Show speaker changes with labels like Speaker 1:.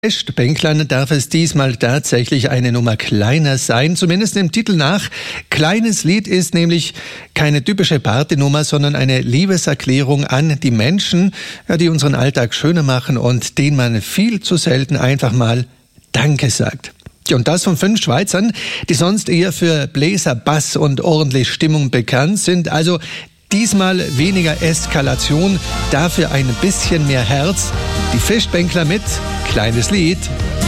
Speaker 1: Fischbänklern darf es diesmal tatsächlich eine Nummer kleiner sein, zumindest dem Titel nach. Kleines Lied ist nämlich keine typische Partynummer, sondern eine Liebeserklärung an die Menschen, die unseren Alltag schöner machen und denen man viel zu selten einfach mal Danke sagt. Und das von 5 Schweizern, die sonst eher für Bläser, Bass und ordentlich Stimmung bekannt sind. Also diesmal weniger Eskalation, dafür ein bisschen mehr Herz. Die Fischbänkler mit Kleines Lied.